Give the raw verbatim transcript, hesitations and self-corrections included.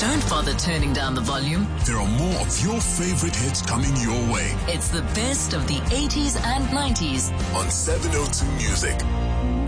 Don't bother turning down the volume. There are more of your favorite hits coming your way It's the best of the eighties and nineties. on seven oh two Music.